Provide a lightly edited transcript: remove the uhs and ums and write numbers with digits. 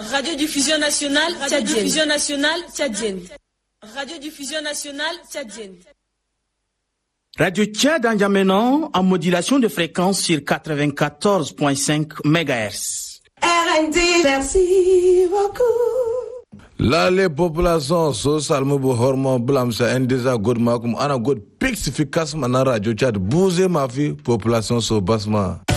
Radiodiffusion nationale tchadienne. Radiodiffusion nationale tchadienne. Radiodiffusion nationale tchadienne. Radio Tchad en Djamena en modulation de fréquence sur 94.5 MHz. RND, merci beaucoup. Là, les populations, so salmo bo hormo blamsa endeza god makum ana god pixifikas mana radio Tchad bouze ma fi population so basma.